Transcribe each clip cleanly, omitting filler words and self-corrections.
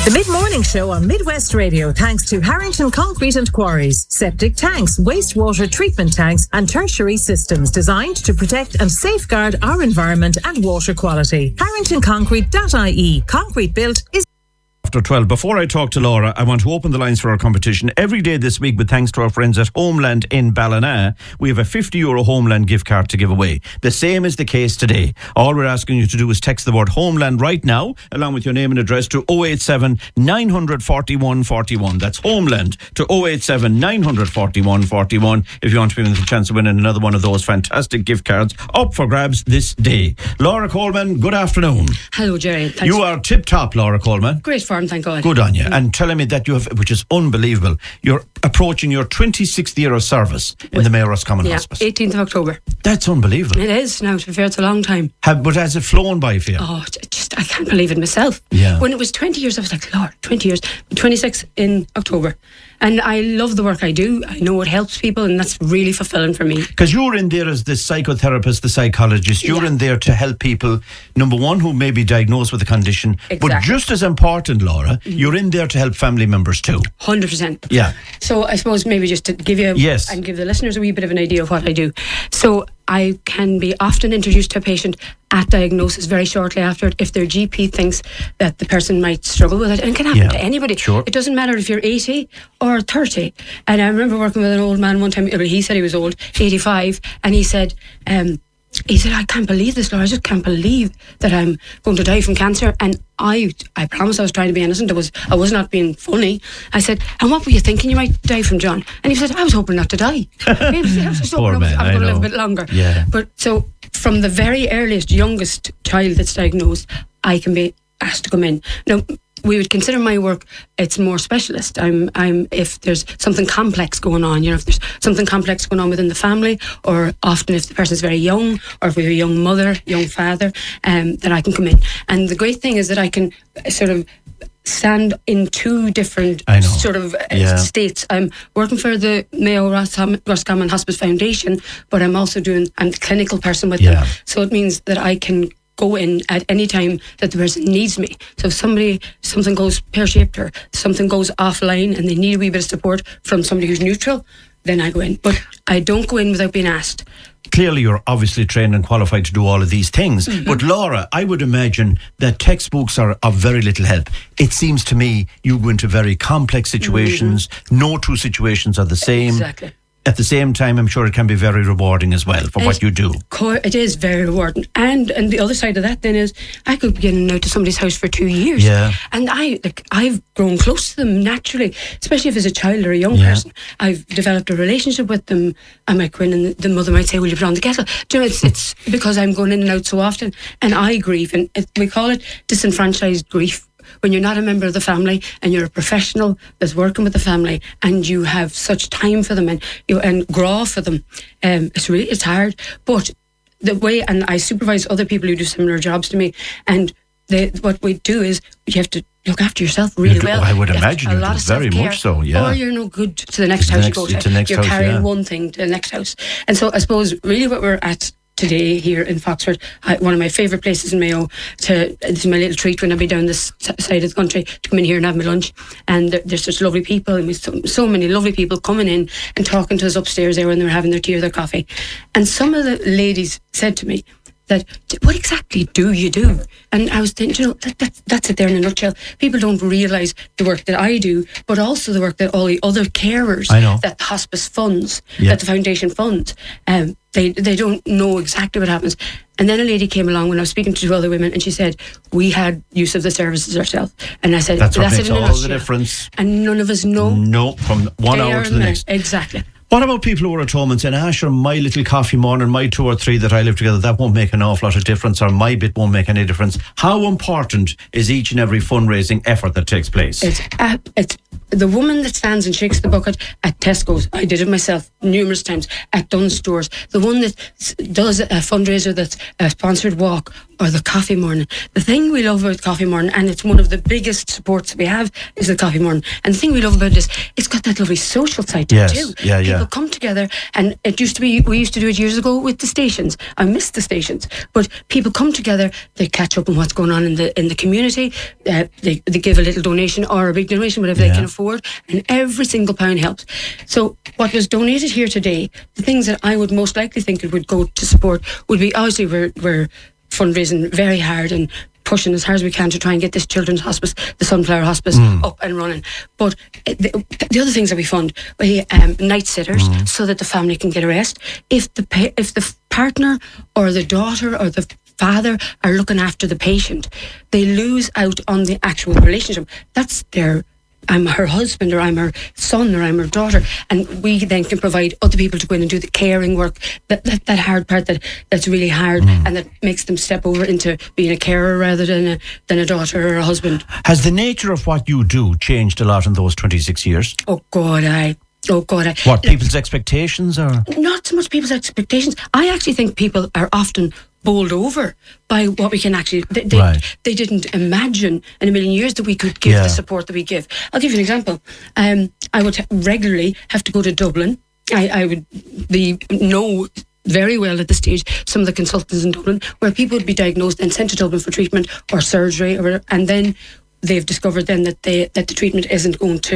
The Mid-Morning Show on Midwest Radio, thanks to Harrington Concrete and Quarries, septic tanks, wastewater treatment tanks and tertiary systems designed to protect and safeguard our environment and water quality. HarringtonConcrete.ie. Concrete built is after 12. Before I talk to Laura, I want to open the lines for our competition. Every day this week, with thanks to our friends at Homeland in Ballina, we have a €50 Homeland gift card to give away. The same is the case today. All we're asking you to do is text the word Homeland right now, along with your name and address, to 087 941 41. That's Homeland to 087 941 41 if you want to be with a chance of winning another one of those fantastic gift cards up for grabs this day. Laura Coleman, good afternoon. Hello, Jerry. Thanks. You are tip-top, Laura Coleman. Great form, thank God. Good on you. And telling me that you have, which is unbelievable, you're approaching your 26th year of service in the Mayo Roscommon Hospice. 18th of October. That's unbelievable. It is now, to be fair, it's a long time. But has it flown by for you? Oh, I can't believe it myself. Yeah. When it was 20 years, I was like, Lord, 20 years. 26 in October. And I love the work I do. I know it helps people, and that's really fulfilling for me. Because you're in there as the psychotherapist, the psychologist. You're in there to help people, number one, who may be diagnosed with a condition. Exactly. But just as important, Laura, you're in there to help family members too. 100%. Yeah. So I suppose maybe just to give you and give the listeners a wee bit of an idea of what I do. So I can be often introduced to a patient at diagnosis very shortly after it if their GP thinks that the person might struggle with it. And it can happen to anybody. Sure. It doesn't matter if you're 80 or 30. And I remember working with an old man one time. He said he was old, 85, and he said, I can't believe this, Laura. I just can't believe that I'm going to die from cancer. And I promise I was trying to be innocent. I was not being funny. I said, and what were you thinking you might die from, John? And he said, I was hoping not to die. I was just hoping I was going to live a bit longer. Yeah. But so from the very earliest, youngest child that's diagnosed, I can be asked to come in. Now, we would consider my work, it's more specialist. I'm if there's something complex going on, if there's something complex going on within the family, or often if the person's very young, or if we have a young mother, young father, then I can come in. And the great thing is that I can sort of stand in two different states. I'm working for the Mayo Roscommon Hospice Foundation, but I'm the clinical person with them. So it means that I can go in at any time that the person needs me. So if something goes pear-shaped or something goes offline and they need a wee bit of support from somebody who's neutral, then I go in. But I don't go in without being asked. Clearly you're obviously trained and qualified to do all of these things. Mm-hmm. But Laura, I would imagine that textbooks are of very little help. It seems to me you go into very complex situations. Mm-hmm. No two situations are the same. Exactly. At the same time, I'm sure it can be very rewarding as well for what you do. It is very rewarding. And the other side of that then is I could be in and out to somebody's house for 2 years. Yeah. And I've grown close to them naturally, especially if it's a child or a young person. I've developed a relationship with them. I might go in and the mother might say, will you put on the kettle? Do you know, it's because I'm going in and out so often, and I grieve. And we call it disenfranchised grief. When you're not a member of the family and you're a professional that's working with the family and you have such time for them and grow for them, it's hard. But the way, and I supervise other people who do similar jobs to me, and what we do is you have to look after yourself really well. I would imagine you do very much so, or you're no good to the next house you go to. You're carrying one thing to the next house. And so I suppose really what we're at today here in Foxford, one of my favourite places in Mayo. It's my little treat when I be down this side of the country to come in here and have my lunch. And there's such lovely people, and so many lovely people coming in and talking to us upstairs there when they were having their tea or their coffee. And some of the ladies said to me that, what exactly do you do? And I was thinking, that's it there in a nutshell. People don't realise the work that I do, but also the work that all the other carers that the hospice funds, that the foundation funds, they don't know exactly what happens. And then a lady came along when I was speaking to two other women, and she said, we had use of the services ourselves. And I said, that's what makes all the difference. And none of us know. No, from one hour to the next. Exactly. What about people who are at home and saying, sure, my little coffee morning, my 2 or 3 that I live together, that won't make an awful lot of difference, or my bit won't make any difference. How important is each and every fundraising effort that takes place? It's the woman that stands and shakes the bucket at Tesco's. I did it myself numerous times. At Dunnes Stores. The one that does a fundraiser that's a sponsored walk or the coffee morning. The thing we love about coffee morning, and it's one of the biggest supports we have, is the coffee morning. And the thing we love about it is it's got that lovely social side to it too. People come together, and we used to do it years ago with the stations. I miss the stations, but people come together, they catch up on what's going on in the community, they give a little donation or a big donation, whatever they can afford, and every single pound helps. So what was donated here today, the things that I would most likely think it would go to support would be, obviously we're fundraising very hard and pushing as hard as we can to try and get this children's hospice, the Sunflower Hospice, up and running. But the other things that we fund, night sitters, so that the family can get a rest. If the partner or the daughter or the father are looking after the patient, they lose out on the actual relationship. That's their, I'm her husband, or I'm her son, or I'm her daughter, and we then can provide other people to go in and do the caring work, that hard part that's really hard, and that makes them step over into being a carer rather than a daughter or a husband. Has the nature of what you do changed a lot in those 26 years? Oh God, What, people's expectations are? Not so much people's expectations. I actually think people are often bowled over by what we can actually... They didn't imagine in a million years that we could give the support that we give. I'll give you an example. I would regularly have to go to Dublin. I would know very well at this stage some of the consultants in Dublin, where people would be diagnosed and sent to Dublin for treatment or surgery, and then they've discovered then that the treatment isn't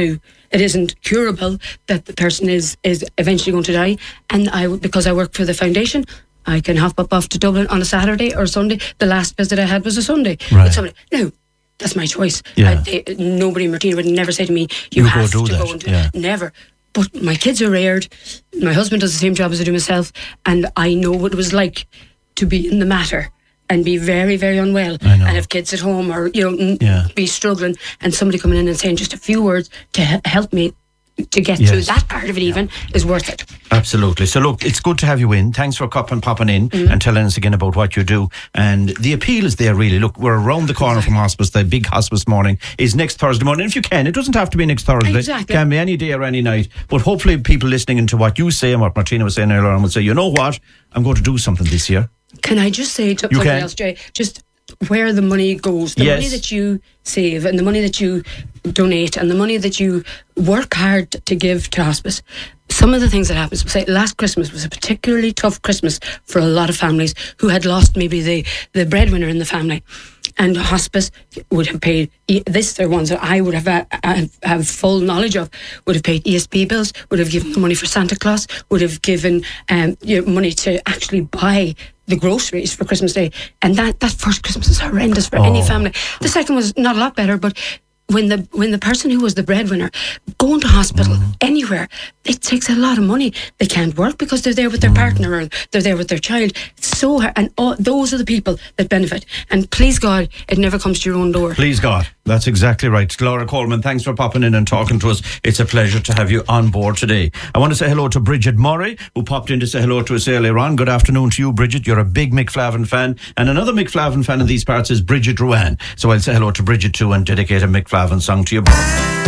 curable, that the person is eventually going to die. And because I work for the foundation, I can hop up off to Dublin on a Saturday or Sunday. The last visit I had was a Sunday with somebody. No, that's my choice. Nobody in Martina would never say to me, you have to go and do it. Never. But my kids are reared. My husband does the same job as I do myself, and I know what it was like to be in the matter and be very, very unwell and have kids at home, or be struggling, and somebody coming in and saying just a few words to help me to get through that part of it even is worth it. Absolutely. So look, it's good to have you in. Thanks for popping in and telling us again about what you do. And the appeal is there, really. Look, we're around the corner from hospice. The big hospice morning is next Thursday morning. If you can, it doesn't have to be next Thursday. Exactly. It can be any day or any night. But hopefully people listening into what you say and what Martina was saying earlier on will say, you know what, I'm going to do something this year. Can I just say something else, Jay? Just where the money goes, the money that you save and the money that you donate and the money that you work hard to give to hospice. Some of the things that happens, say last Christmas was a particularly tough Christmas for a lot of families who had lost maybe the breadwinner in the family. And hospice would have paid, they're ones that I would have full knowledge of, would have paid ESP bills, would have given the money for Santa Claus, would have given money to actually buy the groceries for Christmas Day. And that first Christmas is horrendous for any family. The second was not a lot better, but when the person who was the breadwinner going to hospital anywhere, it takes a lot of money. They can't work because they're there with their partner or they're there with their child. It's so hard, and those are the people that benefit. And please God, it never comes to your own door. Please God, that's exactly right. Laura Coleman, thanks for popping in and talking to us. It's a pleasure to have you on board today. I want to say hello to Bridget Murray, who popped in to say hello to us earlier on. Good afternoon to you, Bridget. You're a big Mick Flavin fan, and another Mick Flavin fan in these parts is Bridget Ruane. So I'll say hello to Bridget too and dedicate a Mick Flavin song to you.